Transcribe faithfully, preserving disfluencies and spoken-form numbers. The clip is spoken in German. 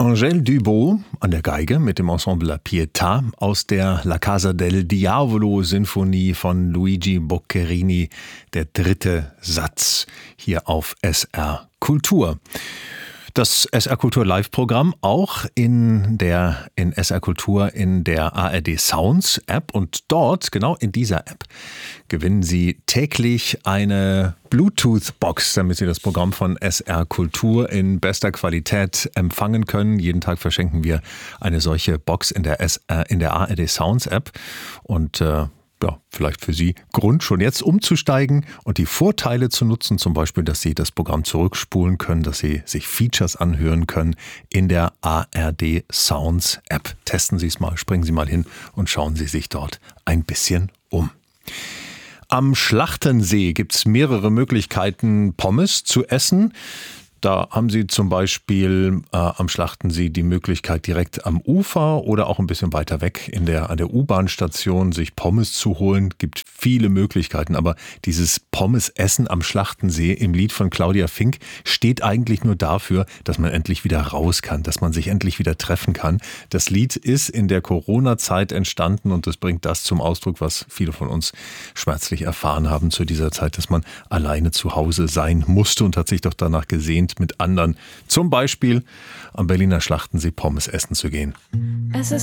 Angèle Dubot an der Geige mit dem Ensemble La Pietà aus der La Casa del Diavolo Sinfonie von Luigi Boccherini, der dritte Satz hier auf S R Kultur. Das S R Kultur Live-Programm auch in der in S R Kultur in der A R D Sounds App, und dort, genau in dieser App, gewinnen Sie täglich eine Bluetooth-Box, damit Sie das Programm von S R Kultur in bester Qualität empfangen können. Jeden Tag verschenken wir eine solche Box in der S R, in der A R D Sounds App, und äh, ja, vielleicht für Sie Grund, schon jetzt umzusteigen und die Vorteile zu nutzen, zum Beispiel, dass Sie das Programm zurückspulen können, dass Sie sich Features anhören können in der A R D Sounds App. Testen Sie es mal, springen Sie mal hin und schauen Sie sich dort ein bisschen um. Am Schlachtensee gibt es mehrere Möglichkeiten, Pommes zu essen. Da haben Sie zum Beispiel äh, am Schlachtensee die Möglichkeit, direkt am Ufer oder auch ein bisschen weiter weg in der, an der U-Bahn-Station sich Pommes zu holen. Gibt viele Möglichkeiten, aber dieses Pommes-Essen am Schlachtensee im Lied von Claudia Fink steht eigentlich nur dafür, dass man endlich wieder raus kann, dass man sich endlich wieder treffen kann. Das Lied ist in der Corona-Zeit entstanden, und das bringt das zum Ausdruck, was viele von uns schmerzlich erfahren haben zu dieser Zeit, dass man alleine zu Hause sein musste, und hat sich doch danach gesehnt, mit anderen zum Beispiel am Berliner Schlachtensee Pommes essen zu gehen. Es ist